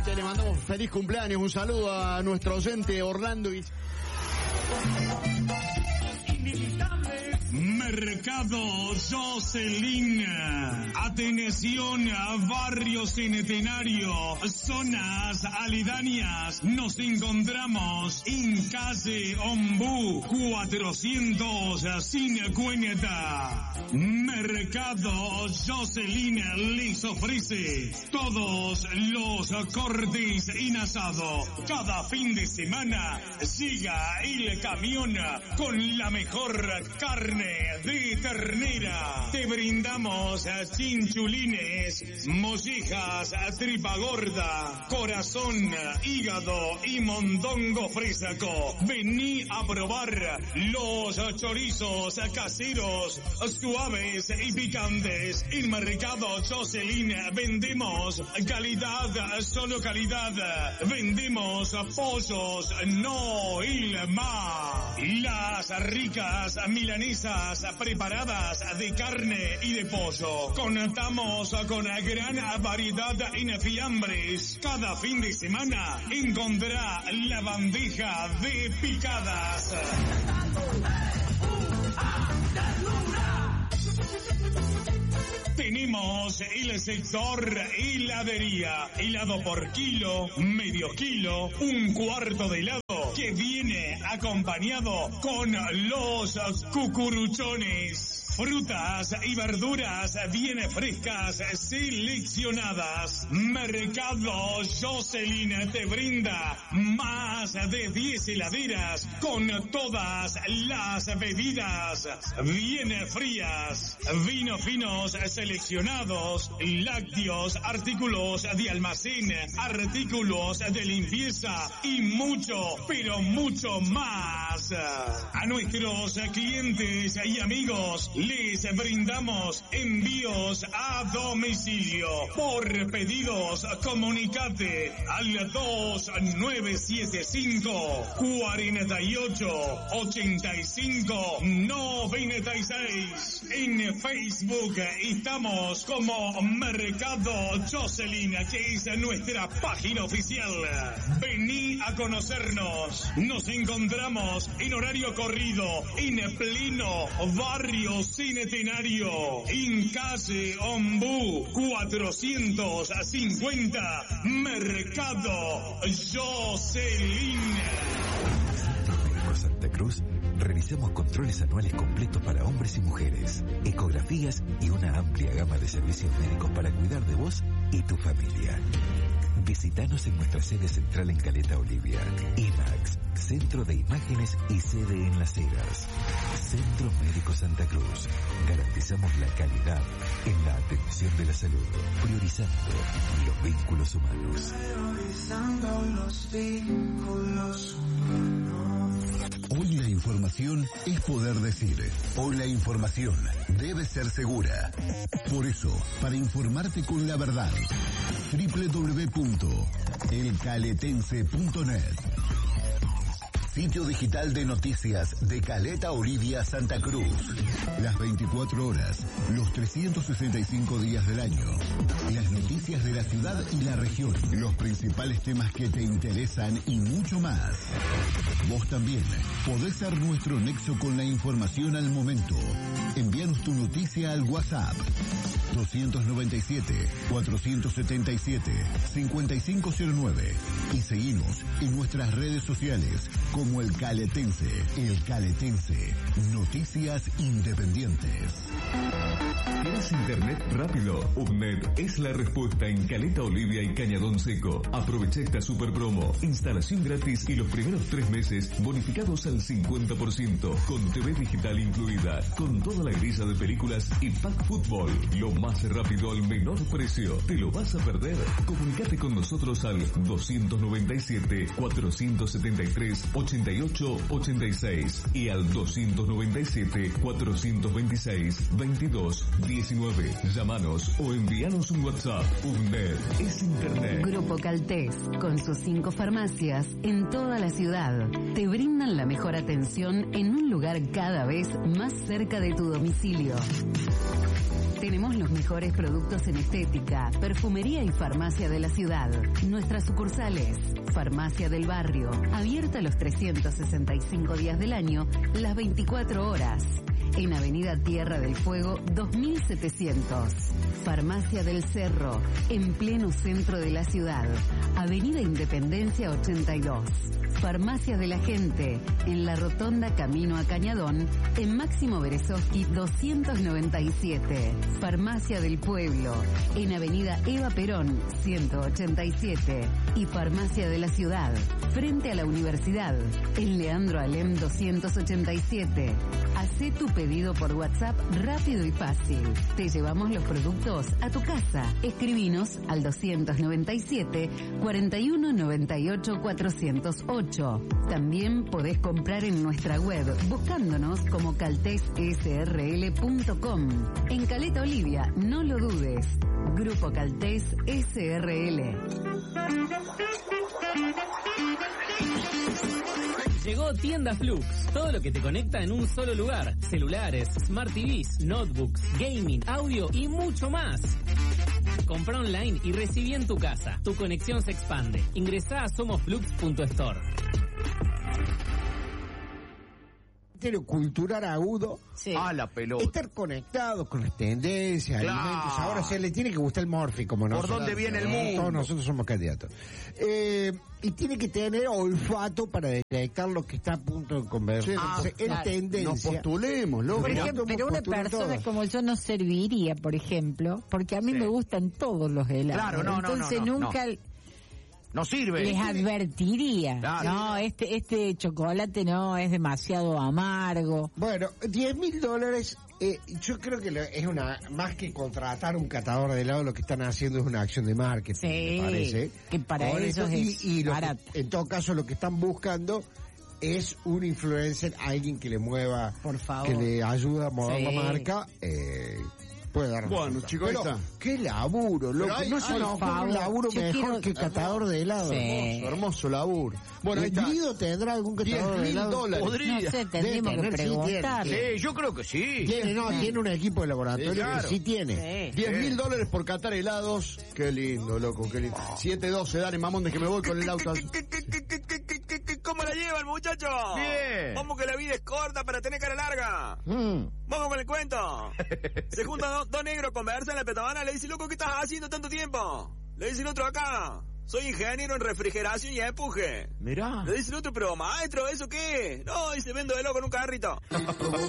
oyente, le mandamos feliz cumpleaños, un saludo a nuestro oyente Orlando y... Mercado Jocelyn. Atención, barrio Centenario, zonas aledañas. Nos encontramos en calle Ombú 450. Mercado Jocelyn les ofrece todos los cortes en asado. Cada fin de semana llega el camión con la mejor carne de ternera. Te brindamos chinchulines, mollejas, tripa gorda, corazón, hígado y mondongo fresco. Vení a probar los chorizos caseros, suaves y picantes. En Mercado Jocelyn vendemos calidad, solo calidad. Vendemos pollos, no ilma. Las ricas milanesas preparadas de carne y de pollo. Contamos con gran variedad en fiambres. Cada fin de semana encontrará la bandeja de picadas. Tenemos el sector heladería. Helado por kilo, medio kilo, un cuarto de helado que viene acompañado con los cucuruchones. Frutas y verduras bien frescas, seleccionadas. Mercado Jocelyn te brinda más de 10 heladeras con todas las bebidas bien frías. Vinos finos seleccionados, lácteos, artículos de almacén, artículos de limpieza y mucho, pero mucho más. A nuestros clientes y amigos les brindamos envíos a domicilio. Por pedidos, comunicate al 2975 48 85 96. En Facebook estamos como Mercado Jocelyn, que es nuestra página oficial. Vení a conocernos. Nos encontramos en horario corrido, en pleno barrio Centenario, en calle Ombú 450, Mercado Jocelyn. Santa Cruz, realizamos controles anuales completos para hombres y mujeres, ecografías y una amplia gama de servicios médicos para cuidar de vos y tu familia. Visítanos en nuestra sede central en Caleta Olivia. IMAX, Centro de Imágenes y sede en Las Heras. Centro Médico Santa Cruz. Garantizamos la calidad en la atención de la salud, priorizando los vínculos humanos. Priorizando los vínculos humanos. Hoy la información es poder decir. Hoy la información debe ser segura. Por eso, para informarte con la verdad, www.elcaletense.net, sitio digital de noticias de Caleta Olivia, Santa Cruz. Las 24 horas, los 365 días del año. Las noticias de la ciudad y la región. Los principales temas que te interesan y mucho más. Vos también podés ser nuestro nexo con la información al momento. Envíanos tu noticia al WhatsApp 297-477-5509 y seguinos en nuestras redes sociales como El Caletense. El Caletense, noticias independientes. ¿Tienes internet rápido? UPNET es la respuesta en Caleta Olivia y Cañadón Seco. Aprovecha esta super promo. Instalación gratis y los primeros 3 meses bonificados al 50%. Con TV digital incluida. Con toda la grilla de películas y pack fútbol. Lo más rápido al menor precio. ¿Te lo vas a perder? Comunicate con nosotros al 297-473-8886 y al 297-426-2219. Llámanos o envíanos un WhatsApp. UNED es internet. Grupo Caltés, con sus 5 farmacias en toda la ciudad, te brindan la mejor atención en un lugar cada vez más cerca de tu domicilio. Tenemos los mejores productos en estética, perfumería y farmacia de la ciudad. Nuestras sucursales: Farmacia del Barrio, abierta los 365 días del año, las 24 horas. En Avenida Tierra del Fuego 2700. Farmacia del Cerro, en pleno centro de la ciudad. Avenida Independencia 82. Farmacia de la Gente, en la Rotonda Camino a Cañadón, en Máximo Berezovsky 297. Farmacia del Pueblo, en Avenida Eva Perón 187. Y Farmacia de la Ciudad, frente a la Universidad, en Leandro Alem 287. Hacé tu pedido por WhatsApp rápido y fácil. Te llevamos los productos a tu casa. Escribinos al 297 41 98 408. También podés comprar en nuestra web buscándonos como caltessrl.com. En Caleta Olivia, no lo dudes. Grupo Caltés SRL. Llegó Tienda Flux, todo lo que te conecta en un solo lugar. Celulares, Smart TVs, notebooks, gaming, audio y mucho más. Compra online y recibí en tu casa. Tu conexión se expande. Ingresá a somosflux.store. Cultural agudo, sí. A la pelota. Estar conectados con las tendencias, claro. Alimentos. Ahora se le tiene que gustar el morfi como nosotros. ¿Por dónde viene el mundo? Todos nosotros somos candidatos. Y tiene que tener olfato para detectar lo que está a punto de convertirse en claro. tendencia. Nos postulemos, loco. Por ejemplo, pero una persona como yo no serviría, por ejemplo, porque a mí me gustan todos los helados. Claro, entonces nunca... No sirve. Les advertiría. Claro. No, este chocolate no, es demasiado amargo. Bueno, $10,000, yo creo que es una, más que contratar un catador de helado, lo que están haciendo es una acción de marketing, me parece. Que para ellos es barato. En todo caso, lo que están buscando es un influencer, alguien que le mueva, por favor, que le ayuda a mover la marca, puede dar bueno, chicos, pero qué laburo, loco. No se nos ocurre un laburo mejor que catador de helado. Hermoso laburo. Bueno, ahí está. ¿Guido tendrá algún catador de helado? Podría. No sé, tendríamos que preguntarle. Sí, yo creo que sí. Tiene un equipo de laboratorio que sí tiene. $10,000 por catar helados. Qué lindo, loco, qué lindo. 7:12, dale, mamón, de que me voy con el auto. ¿Cómo la llevan, muchachos? Bien. Vamos que la vida es corta para tener cara larga. Vamos con el cuento. Se juntan dos negros, conversan en la petavana, le dice, loco, ¿qué estás haciendo tanto tiempo? Le dice el otro, acá, soy ingeniero en refrigeración y empuje. Mirá. Le dice el otro, pero maestro, ¿eso qué? No, dice, vendo helado con un carrito.